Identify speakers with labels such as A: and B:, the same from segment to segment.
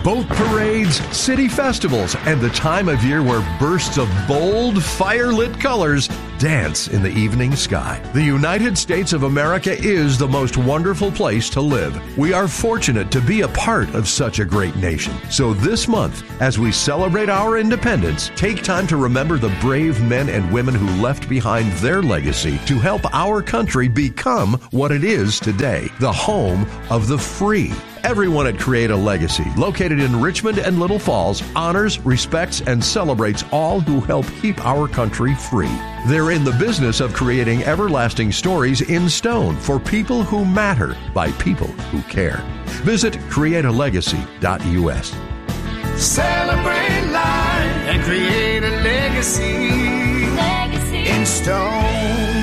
A: boat parades, city festivals, and the time of year where bursts of bold, fire-lit colors dance in the evening sky. The United States of America is the most wonderful place to live. We are fortunate to be a part of such a great nation. So this month, as we celebrate our independence, take time to remember the brave men and women who left behind their legacy to help our country become what it is today, the home of the free. Everyone at Create a Legacy, located in Richmond and Little Falls, honors, respects, and celebrates all who help keep our country free. They're in the business of creating everlasting stories in stone for people who matter by people who care. Visit createalegacy.us.
B: Celebrate life and create a legacy in stone.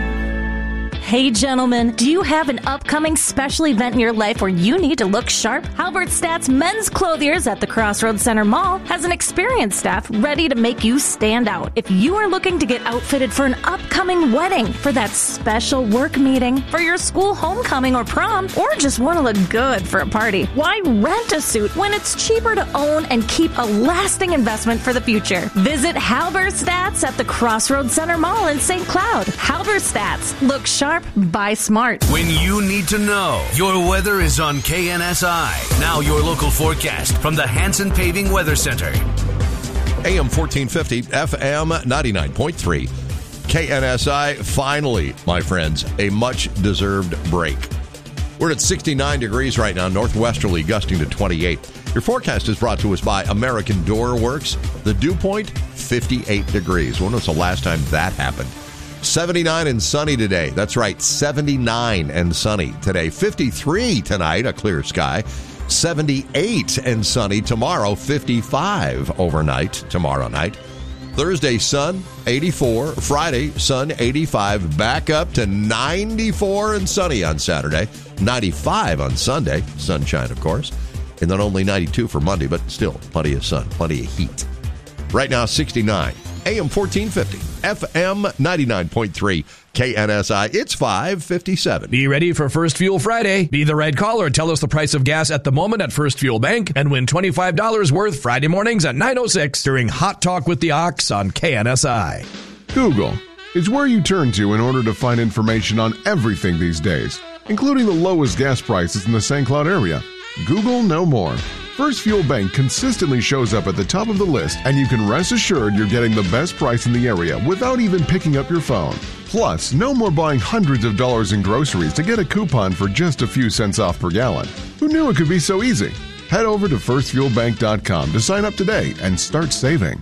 C: Hey gentlemen, do you have an upcoming special event in your life where you need to look sharp? Halberstadt's Men's Clothiers at the Crossroads Center Mall has an experienced staff ready to make you stand out. If you are looking to get outfitted for an upcoming wedding, for that special work meeting, for your school homecoming or prom, or just want to look good for a party, why rent a suit when it's cheaper to own and keep a lasting investment for the future? Visit Halberstadt's at the Crossroads Center Mall in St. Cloud. Halberstadt's. Look sharp. Buy smart.
D: When you need to know, your weather is on KNSI. Now your local forecast from the Hanson Paving Weather Center.
E: AM 1450, FM 99.3. KNSI, finally, my friends, a much-deserved break. We're at 69 degrees right now, northwesterly gusting to 28. Your forecast is brought to us by American Door Works. The dew point, 58 degrees. When was the last time that happened? 79 and sunny today. That's right, 79 and sunny today. 53 tonight, a clear sky. 78 and sunny tomorrow. 55 overnight tomorrow night. Thursday, sun, 84. Friday, sun, 85. Back up to 94 and sunny on Saturday. 95 on Sunday. Sunshine, of course. And then only 92 for Monday, but still plenty of sun, plenty of heat. Right now, 69. AM 1450, FM 99.3, KNSI. It's 5:57.
F: Be ready for First Fuel Friday. Be the right caller. Tell us the price of gas at the moment at First Fuel Bank and win $25 worth Friday mornings at 9:06 during Hot Talk with the Ox on KNSI.
G: Google is where you turn to in order to find information on everything these days, including the lowest gas prices in the St. Cloud area. Google no more. First Fuel Bank consistently shows up at the top of the list, and you can rest assured you're getting the best price in the area without even picking up your phone. Plus, no more buying hundreds of dollars in groceries to get a coupon for just a few cents off per gallon. Who knew it could be so easy? Head over to firstfuelbank.com to sign up today and start saving.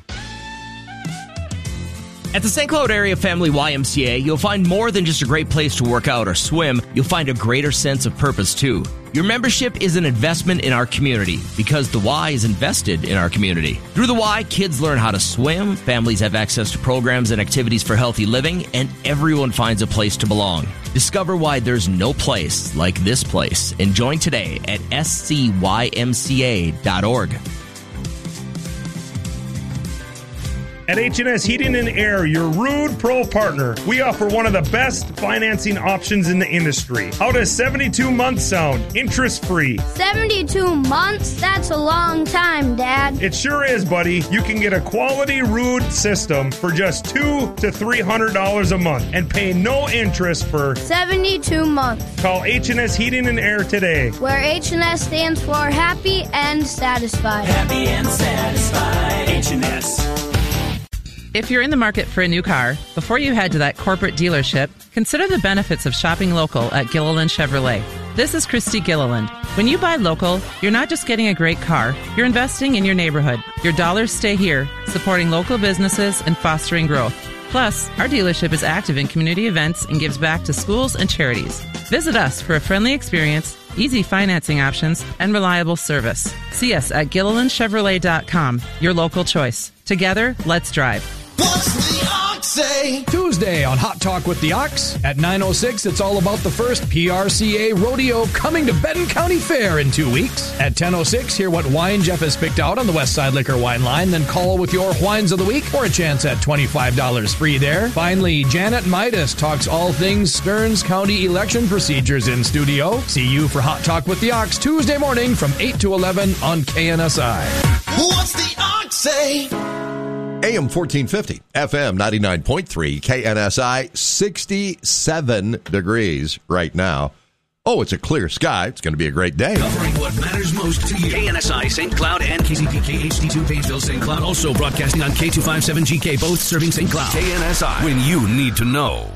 H: At the St. Cloud Area Family YMCA, you'll find more than just a great place to work out or swim. You'll find a greater sense of purpose, too. Your membership is an investment in our community because the Y is invested in our community. Through the Y, kids learn how to swim, families have access to programs and activities for healthy living, and everyone finds a place to belong. Discover why there's no place like this place and join today at scymca.org.
I: At H&S Heating and Air, your Rude Pro partner, we offer one of the best financing options in the industry. How does 72 months sound? Interest-free.
J: 72 months? That's a long time, Dad.
I: It sure is, buddy. You can get a quality Rude system for just $200 to $300 a month and pay no interest for
J: 72 months.
I: Call H&S Heating and Air today.
J: Where H&S stands for happy and satisfied.
B: Happy and satisfied. H&S.
K: If you're in the market for a new car, before you head to that corporate dealership, consider the benefits of shopping local at Gilliland Chevrolet. This is Christy Gilliland. When you buy local, you're not just getting a great car, you're investing in your neighborhood. Your dollars stay here, supporting local businesses and fostering growth. Plus, our dealership is active in community events and gives back to schools and charities. Visit us for a friendly experience, easy financing options, and reliable service. See us at GillilandChevrolet.com, your local choice. Together, let's drive.
B: What's the ox say.
F: Tuesday on Hot Talk with the Ox at 9:06, it's all about the first PRCA rodeo coming to Benton County Fair in 2 weeks. At 10:06, hear what wine Jeff has picked out on the Westside Liquor Wine Line, then call with your wines of the week for a chance at $25 free there. Finally, Janet Midas talks all things Stearns County election procedures in studio. See you for Hot Talk with the Ox Tuesday morning from 8 to 11 on KNSI.
B: What's the ox say?
E: AM 1450, FM 99.3, KNSI, 67 degrees right now. Oh, it's a clear sky. It's going to be a great day.
D: Covering what matters most to you. KNSI St. Cloud and KCPK HD2 Painesville St. Cloud. Also broadcasting on K257GK, both serving St. Cloud. KNSI, when you need to know.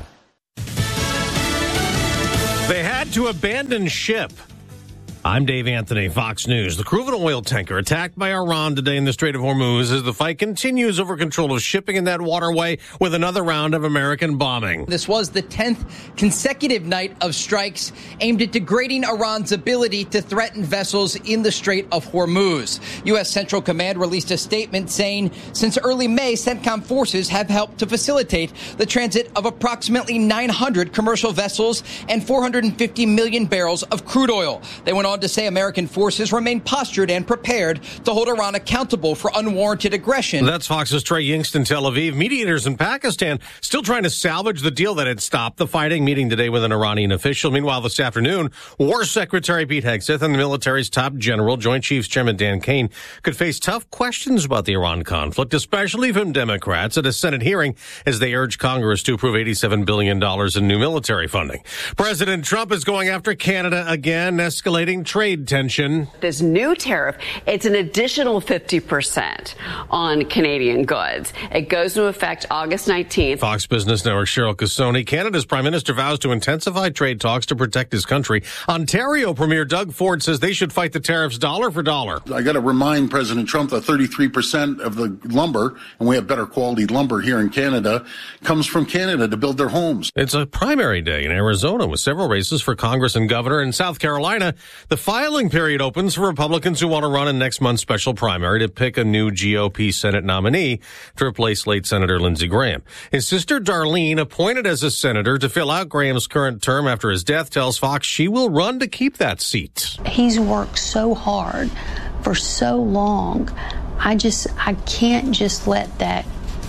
L: They had to abandon ship. I'm Dave Anthony, Fox News. The crew of an oil tanker attacked by Iran today in the Strait of Hormuz as the fight continues over control of shipping in that waterway with another round of American bombing.
M: This was the 10th consecutive night of strikes aimed at degrading Iran's ability to threaten vessels in the Strait of Hormuz. U.S. Central Command released a statement saying since early May, CENTCOM forces have helped to facilitate the transit of approximately 900 commercial vessels and 450 million barrels of crude oil. They went on to say American forces remain postured and prepared to hold Iran accountable for unwarranted aggression.
L: That's Fox's Trey Yingst in Tel Aviv. Mediators in Pakistan still trying to salvage the deal that had stopped the fighting, meeting today with an Iranian official. Meanwhile, this afternoon, War Secretary Pete Hegseth and the military's top general, Joint Chiefs Chairman Dan Kane, could face tough questions about the Iran conflict, especially from Democrats at a Senate hearing as they urge Congress to approve $87 billion in new military funding. President Trump is going after Canada again, escalating trade tension.
N: This new tariff, it's an additional 50% on Canadian goods. It goes into effect August 19th.
L: Fox Business Network Cheryl Casoni. Canada's Prime Minister vows to intensify trade talks to protect his country. Ontario Premier Doug Ford says they should fight the tariffs dollar for dollar.
O: I got to remind President Trump that 33% of the lumber, and we have better quality lumber here in Canada, comes from Canada to build their homes.
L: It's a primary day in Arizona with several races for Congress and governor. In South Carolina, the filing period opens for Republicans who want to run in next month's special primary to pick a new GOP Senate nominee to replace late Senator Lindsey Graham. His sister Darlene, appointed as a senator to fill out Graham's current term after his death, tells Fox she will run to keep that seat.
P: He's worked so hard for so long. I can't just let that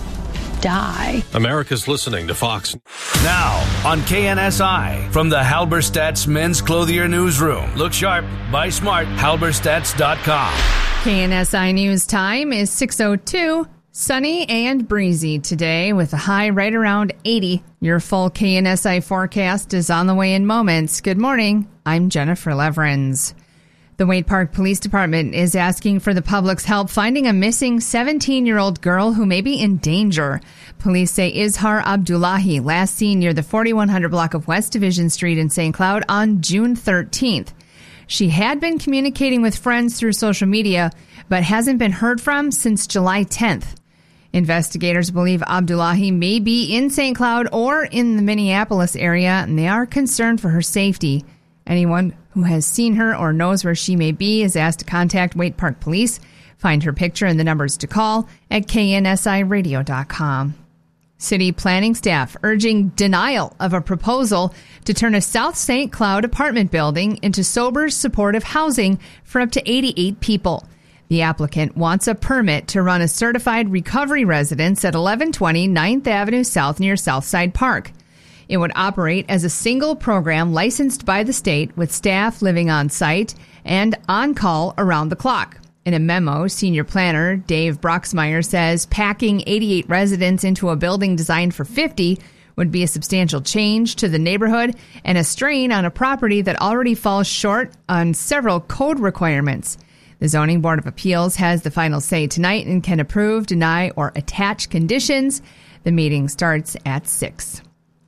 P: die.
L: America's listening to Fox.
D: Now on KNSI from the Halberstadt's Men's Clothier Newsroom. Look sharp, buy smart, halberstadts.com.
Q: KNSI News Time is 6:02. Sunny and breezy today with a high right around 80. Your full KNSI forecast is on the way in moments. Good morning. I'm Jennifer Leverins. The Wade Park Police Department is asking for the public's help finding a missing 17-year-old girl who may be in danger. Police say Izhar Abdullahi last seen near the 4100 block of West Division Street in St. Cloud on June 13th. She had been communicating with friends through social media, but hasn't been heard from since July 10th. Investigators believe Abdullahi may be in St. Cloud or in the Minneapolis area, and they are concerned for her safety. Anyone who has seen her or knows where she may be is asked to contact Wade Park Police. Find her picture and the numbers to call at KNSIRadio.com. City planning staff urging denial of a proposal to turn a South St. Cloud apartment building into sober, supportive housing for up to 88 people. The applicant wants a permit to run a certified recovery residence at 1120 9th Avenue South near Southside Park. It would operate as a single program licensed by the state with staff living on site and on call around the clock. In a memo, senior planner Dave Broxmeyer says packing 88 residents into a building designed for 50 would be a substantial change to the neighborhood and a strain on a property that already falls short on several code requirements. The Zoning Board of Appeals has the final say tonight and can approve, deny, or attach conditions. The meeting starts at 6.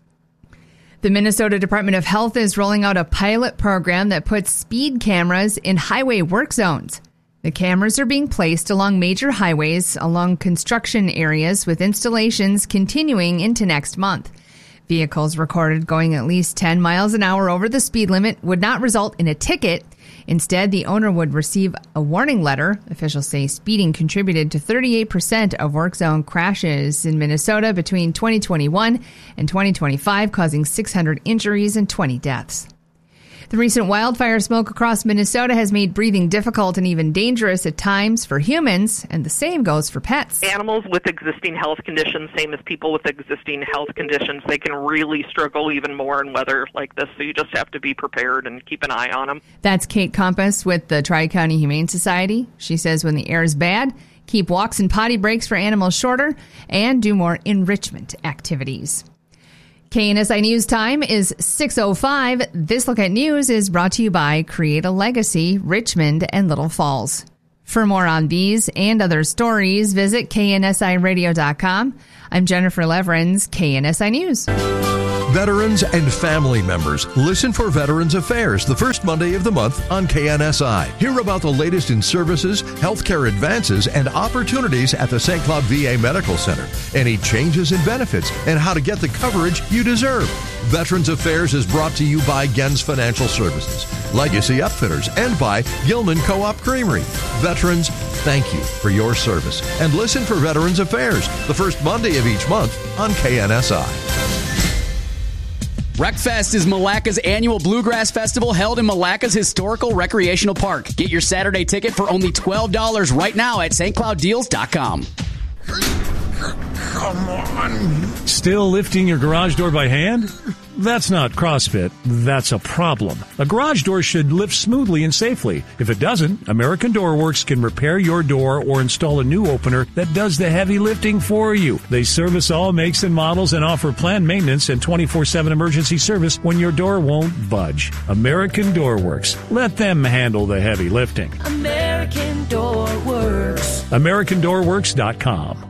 Q: The Minnesota Department of Health is rolling out a pilot program that puts speed cameras in highway work zones. The cameras are being placed along major highways, along construction areas, with installations continuing into next month. Vehicles recorded going at least 10 miles an hour over the speed limit would not result in a ticket. Instead, the owner would receive a warning letter. Officials say speeding contributed to 38% of work zone crashes in Minnesota between 2021 and 2025, causing 600 injuries and 20 deaths. The recent wildfire smoke across Minnesota has made breathing difficult and even dangerous at times for humans, and the same goes for pets.
R: Animals with existing health conditions, same as people with existing health conditions, they can really struggle even more in weather like this, so you just have to be prepared and keep an eye on them.
Q: That's Kate Compass with the Tri-County Humane Society. She says when the air is bad, keep walks and potty breaks for animals shorter and do more enrichment activities. KNSI News Time is 6:05. This Look at News is brought to you by Create a Legacy, Richmond and Little Falls. For more on these and other stories, visit KNSIRadio.com. I'm Jennifer Leverins, KNSI News.
A: Veterans and family members, listen for Veterans Affairs the first Monday of the month on KNSI. Hear about the latest in services, healthcare advances, and opportunities at the St. Cloud VA Medical Center. Any changes in benefits and how to get the coverage you deserve. Veterans Affairs is brought to you by Gens Financial Services, Legacy Upfitters, and by Gilman Co-op Creamery. Veterans, thank you for your service. And listen for Veterans Affairs the first Monday of each month on KNSI.
S: Wreckfest is Malacca's annual bluegrass festival held in Malacca's historical recreational park. Get your Saturday ticket for only $12 right now at stclouddeals.com.
T: Come on. Still lifting your garage door by hand? That's not CrossFit. That's a problem. A garage door should lift smoothly and safely. If it doesn't, American Door Works can repair your door or install a new opener that does the heavy lifting for you. They service all makes and models and offer planned maintenance and 24/7 emergency service when your door won't budge. American Door Works. Let them handle the heavy lifting.
B: American Door Works.
T: AmericanDoorWorks.com.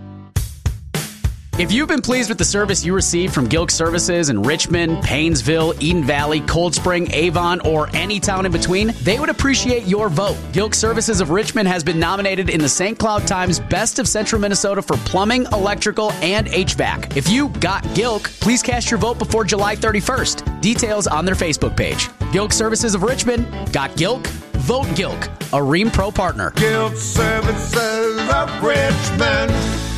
S: If you've been pleased with the service you received from Gilk Services in Richmond, Paynesville, Eden Valley, Cold Spring, Avon, or any town in between, they would appreciate your vote. Gilk Services of Richmond has been nominated in the St. Cloud Times Best of Central Minnesota for plumbing, electrical, and HVAC. If you got Gilk, please cast your vote before July 31st. Details on their Facebook page. Gilk Services of Richmond. Got Gilk? Vote Gilk, a Ream Pro partner.
B: Gilk Services of Richmond.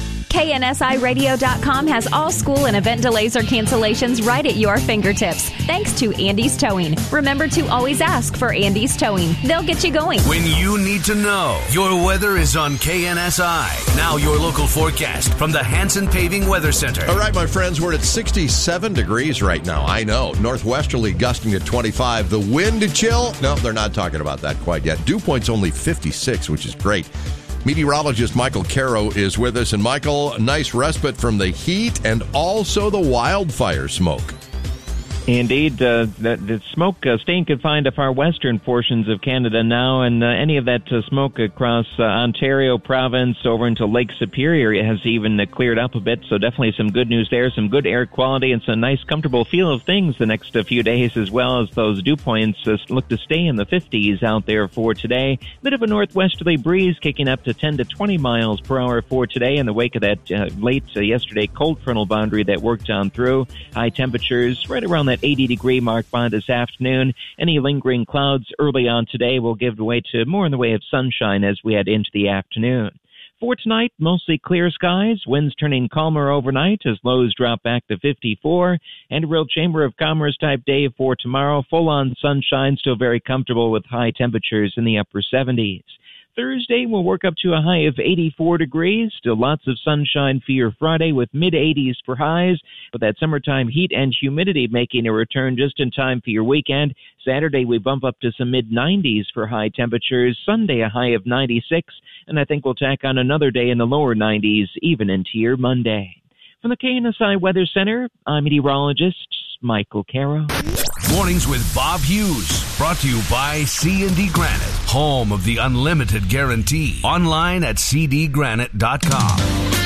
C: KNSIRadio.com has all school and event delays or cancellations right at your fingertips. Thanks to Andy's Towing. Remember to always ask for Andy's Towing. They'll get you going.
D: When you need to know, your weather is on KNSI. Now your local forecast from the Hanson Paving Weather Center.
E: All right, my friends, we're at 67 degrees right now. I know. Northwesterly gusting at 25. The wind chill? No, they're not talking about that quite yet. Dew point's only 56, which is great. Meteorologist Michael Caro is with us. And Michael, nice respite from the heat and also the wildfire smoke.
U: Indeed, the smoke staying confined to far western portions of Canada now, and any of that smoke across Ontario province over into Lake Superior has even cleared up a bit, so definitely some good news there, some good air quality, and some nice comfortable feel of things the next few days, as well as those dew points look to stay in the 50s out there for today. Bit of a northwesterly breeze kicking up to 10 to 20 miles per hour for today in the wake of that late yesterday cold frontal boundary that worked on through. High temperatures right around that 80-degree mark by this afternoon. Any lingering clouds early on today will give way to more in the way of sunshine as we head into the afternoon. For tonight, mostly clear skies, winds turning calmer overnight as lows drop back to 54, and a real Chamber of Commerce type day for tomorrow. Full-on sunshine, still very comfortable with high temperatures in the upper 70s. Thursday, we'll work up to a high of 84 degrees. Still lots of sunshine for your Friday with mid-80s for highs, but that summertime heat and humidity making a return just in time for your weekend. Saturday, we bump up to some mid-90s for high temperatures. Sunday, a high of 96, and I think we'll tack on another day in the lower 90s even into your Monday. From the KNSI Weather Center, I'm meteorologist Michael Caro.
D: Mornings with Bob Hughes. Brought to you by C&D Granite, home of the unlimited guarantee. Online at cdgranite.com.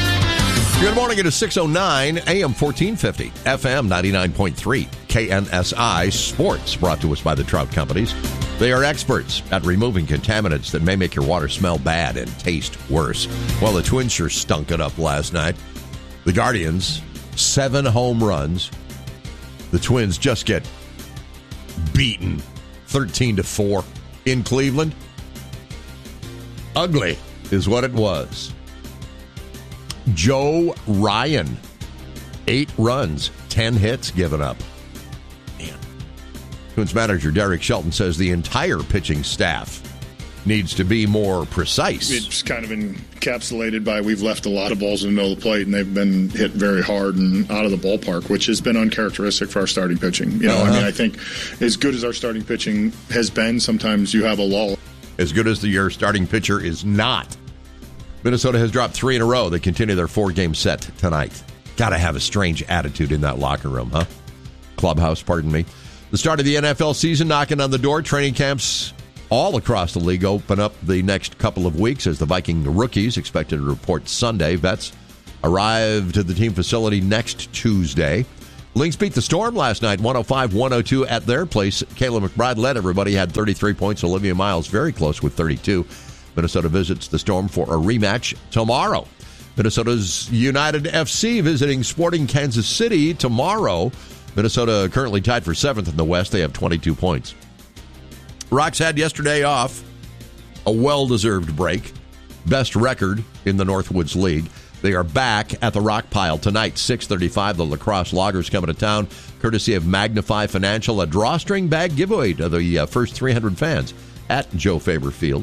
E: Good morning. It is 6:09, AM 1450, FM 99.3, KNSI Sports, brought to us by the Trout Companies. They are experts at removing contaminants that may make your water smell bad and taste worse. Well, the Twins sure stunk it up last night. The Guardians, 7 home runs, The Twins just get beaten 13-4 in Cleveland. Ugly is what it was. Joe Ryan, 8 runs, 10 hits given up. Man. Twins manager Derek Shelton says the entire pitching staff needs to be more precise.
G: It's kind of encapsulated by we've left a lot of balls in the middle of the plate, and they've been hit very hard and out of the ballpark, which has been uncharacteristic for our starting pitching. You know, I mean, I think as good as our starting pitching has been, sometimes you have a lull.
E: As good as your starting pitcher is not. Minnesota has dropped 3 in a row. They continue their 4-game set tonight. Got to have a strange attitude in that locker room, huh? Clubhouse, pardon me. The start of the NFL season knocking on the door. Training camps all across the league open up the next couple of weeks as the Viking rookies expected to report Sunday. Vets arrive to the team facility next Tuesday. Lynx beat the Storm last night, 105-102 at their place. Kayla McBride led everybody, had 33 points. Olivia Miles very close with 32. Minnesota visits the Storm for a rematch tomorrow. Minnesota's United FC visiting Sporting Kansas City tomorrow. Minnesota currently tied for 7th in the West. They have 22 points. Rocks had yesterday off, a well-deserved break. Best record in the Northwoods League. They are back at the Rock Pile tonight, 6:35. The Lacrosse Loggers coming to town, courtesy of Magnify Financial. A drawstring bag giveaway to the first 300 fans at Joe Faber Field.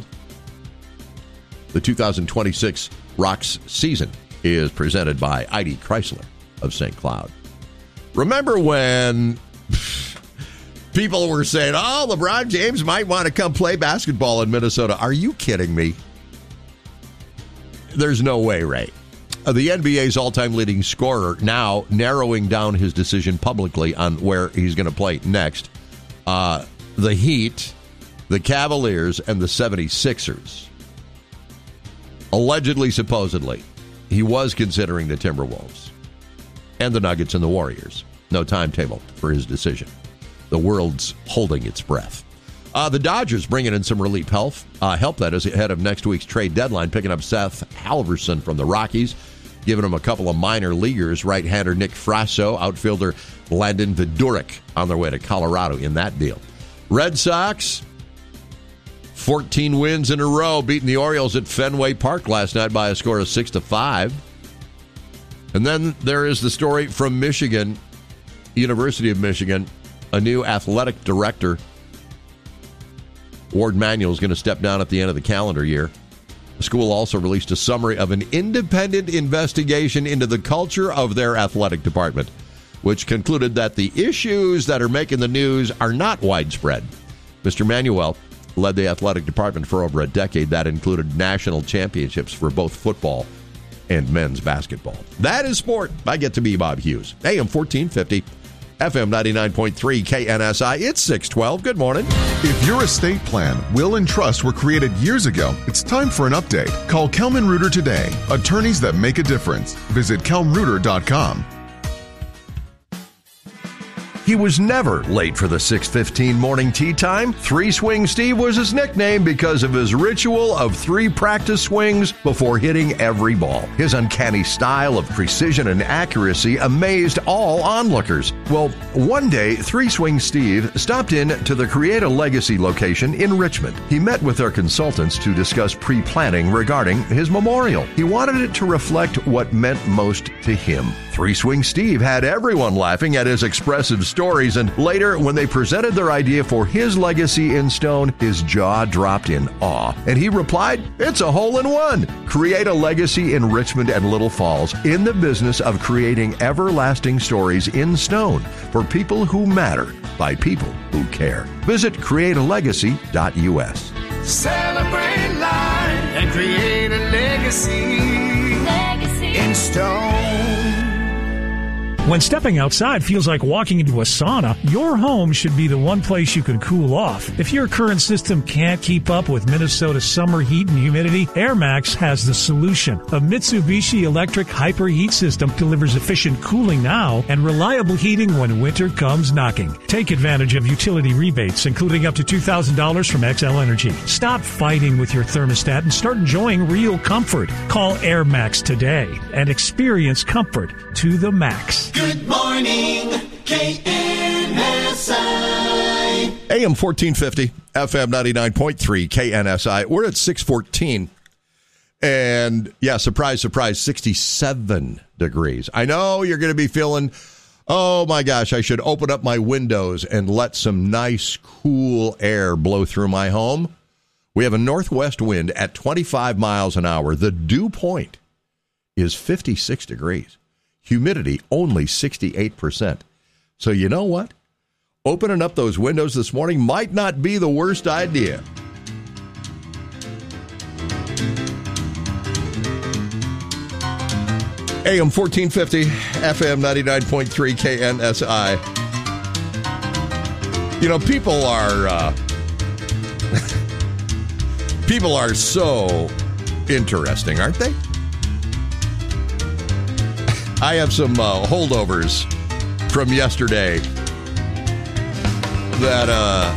E: The 2026 Rocks season is presented by ID Chrysler of St. Cloud. Remember when people were saying, oh, LeBron James might want to come play basketball in Minnesota? Are you kidding me? There's no way, Ray. The NBA's all-time leading scorer now narrowing down his decision publicly on where he's going to play next. The Heat, the Cavaliers, and the 76ers. Allegedly, supposedly, he was considering the Timberwolves and the Nuggets and the Warriors. No timetable for his decision. The world's holding its breath. The Dodgers bringing in some relief help that is ahead of next week's trade deadline, picking up Seth Halverson from the Rockies, giving him a couple of minor leaguers, right-hander Nick Frasso, outfielder Landon Viduric on their way to Colorado in that deal. Red Sox, 14 wins in a row, beating the Orioles at Fenway Park last night by a score of 6-5. And then there is the story from Michigan, University of Michigan, a new athletic director. Ward Manuel is going to step down at the end of the calendar year. The school also released a summary of an independent investigation into the culture of their athletic department, which concluded that the issues that are making the news are not widespread. Mr. Manuel led the athletic department for over a decade. That included national championships for both football and men's basketball. That is sport. I get to be Bob Hughes. AM 1450. FM 99.3 KNSI. It's 612. Good morning.
V: If your estate plan, will, and trust were created years ago, it's time for an update. Call Kelman Reuter today. Attorneys that make a difference. Visit kelmreuter.com.
A: He was never late for the 6:15 morning tea time. 3-Swing Steve was his nickname because of his ritual of 3 practice swings before hitting every ball. His uncanny style of precision and accuracy amazed all onlookers. Well, one day, 3-Swing Steve stopped in to the Create a Legacy location in Richmond. He met with their consultants to discuss pre-planning regarding his memorial. He wanted it to reflect what meant most to him. 3-Swing Steve had everyone laughing at his expressive stories, and later, when they presented their idea for his legacy in stone, his jaw dropped in awe. And he replied, "It's a hole-in-one. Create a Legacy in Richmond and Little Falls, in the business of creating everlasting stories in stone for people who matter by people who care." Visit createalegacy.us.
B: Celebrate life and create a legacy in stone.
T: When stepping outside feels like walking into a sauna, your home should be the one place you can cool off. If your current system can't keep up with Minnesota's summer heat and humidity, AirMax has the solution. A Mitsubishi electric hyper heat system delivers efficient cooling now and reliable heating when winter comes knocking. Take advantage of utility rebates, including up to $2,000 from XL Energy. Stop fighting with your thermostat and start enjoying real comfort. Call AirMax today and experience comfort to the max.
B: Good morning, KN.
E: AM 1450, FM 99.3, KNSI. We're at 614. And, yeah, surprise, surprise, 67 degrees. I know you're going to be feeling, oh, my gosh, I should open up my windows and let some nice, cool air blow through my home. We have a northwest wind at 25 miles an hour. The dew point is 56 degrees. Humidity only 68%. So you know what? Opening up those windows this morning might not be the worst idea. AM 1450, FM 99.3, KNSI. You know, people are so interesting, aren't they? I have some holdovers from yesterday that,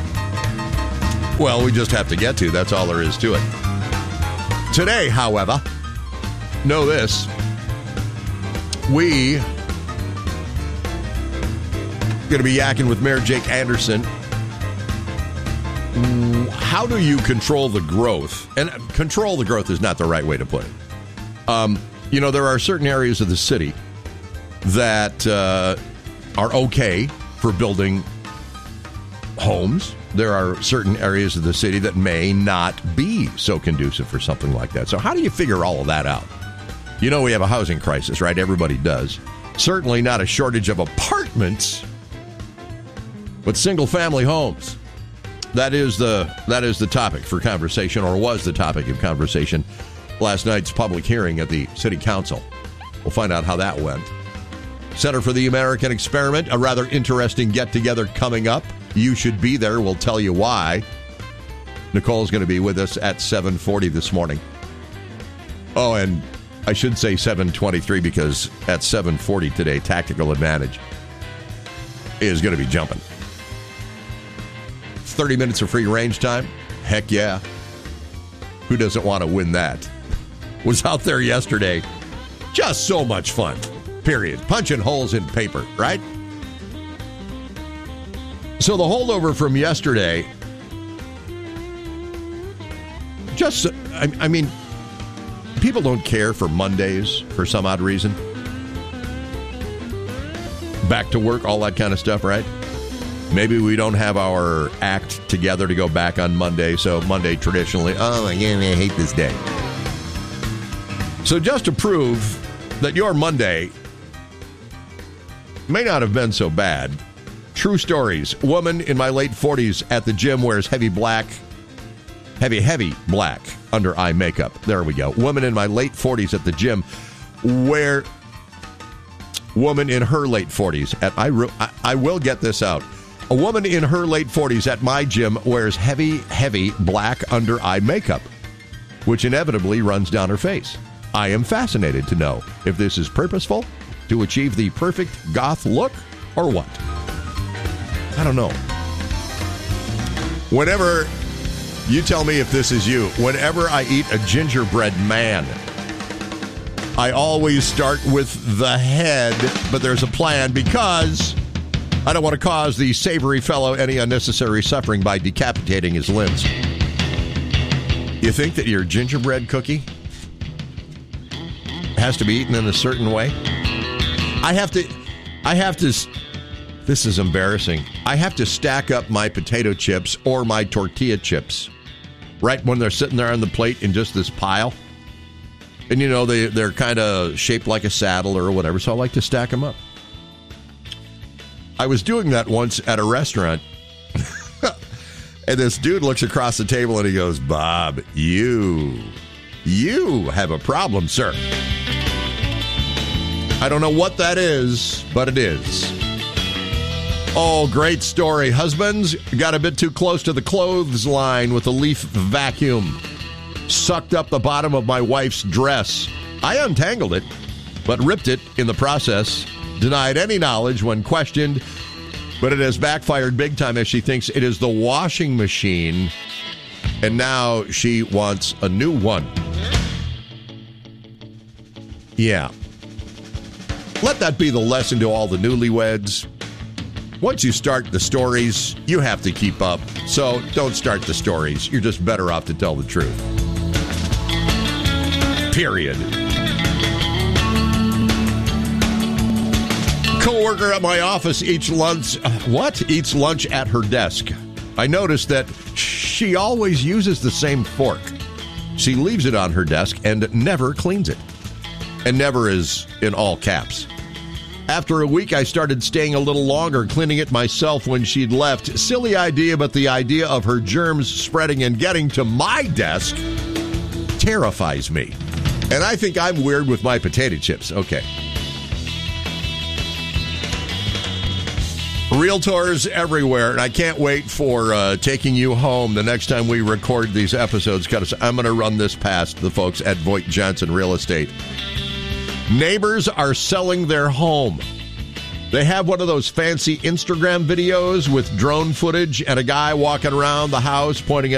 E: we just have to get to. That's all there is to it. Today, however, know this. We going to be yakking with Mayor Jake Anderson. How do you control the growth? And control the growth is not the right way to put it. There are certain areas of the city that are okay for building homes. There are certain areas of the city that may not be so conducive for something like that. So how do you figure all of that out? You know we have a housing crisis, right? Everybody does. Certainly not a shortage of apartments, but single-family homes. That is the topic for conversation, or was the topic of conversation last night's public hearing at the City Council. We'll find out how that went. Center for the American Experiment, a rather interesting get-together coming up. You should be there. We'll tell you why. Nicole's going to be with us at 7:40 this morning. Oh, and I should say 7:23 because at 7:40 today, Tactical Advantage is going to be jumping. 30 minutes of free range time? Heck yeah. Who doesn't want to win that? Was out there yesterday. Just so much fun. Period. Punching holes in paper, right? So the holdover from yesterday, people don't care for Mondays for some odd reason. Back to work, all that kind of stuff, right? Maybe we don't have our act together to go back on Monday, so Monday traditionally, I hate this day. So just to prove that your Monday may not have been so bad, true stories. Woman in my late 40s at the gym wears heavy black under eye makeup. There we go. Woman in my late 40s at the gym woman in her late 40s at I will get this out. A woman in her late 40s at my gym wears heavy black under eye makeup, which inevitably runs down her face. I am fascinated to know if this is purposeful to achieve the perfect goth look or what. I don't know. Whenever you tell me if this is you, whenever I eat a gingerbread man, I always start with the head, but there's a plan because I don't want to cause the savory fellow any unnecessary suffering by decapitating his limbs. You think that your gingerbread cookie has to be eaten in a certain way? I have to, this is embarrassing. I have to stack up my potato chips or my tortilla chips right when they're sitting there on the plate in just this pile. And, they're kind of shaped like a saddle or whatever, so I like to stack them up. I was doing that once at a restaurant, and this dude looks across the table and he goes, Bob, you have a problem, sir. I don't know what that is, but it is. Oh, great story. Husbands got a bit too close to the clothes line with a leaf vacuum. Sucked up the bottom of my wife's dress. I untangled it, but ripped it in the process. Denied any knowledge when questioned, but it has backfired big time as she thinks it is the washing machine, and now she wants a new one. Yeah. Let that be the lesson to all the newlyweds. once you start the stories, you have to keep up. So don't start the stories. You're just better off to tell the truth. Period. Coworker at my office eats lunch at her desk. I noticed that she always uses the same fork. She leaves it on her desk and never cleans it. And never is in all caps. After a week, I started staying a little longer, cleaning it myself when she'd left. Silly idea, but the idea of her germs spreading and getting to my desk terrifies me. And I think I'm weird with my potato chips. Okay. Realtors everywhere, and I can't wait for taking you home the next time we record these episodes, because I'm going to run this past the folks at Voigt Johnson Real Estate. Neighbors are selling their home. They have one of those fancy Instagram videos with drone footage and a guy walking around the house pointing at